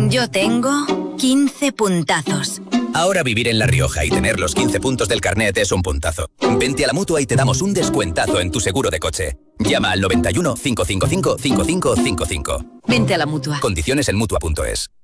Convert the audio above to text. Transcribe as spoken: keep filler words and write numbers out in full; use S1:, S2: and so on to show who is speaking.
S1: Yo tengo quince puntazos.
S2: Ahora vivir en La Rioja y tener los quince puntos del carnet es un puntazo. Vente a la Mutua y te damos un descuentazo en tu seguro de coche. Llama al noventa y uno, cinco cinco cinco, cinco cinco cinco cinco.
S1: Vente a la Mutua.
S2: Condiciones en Mutua punto es.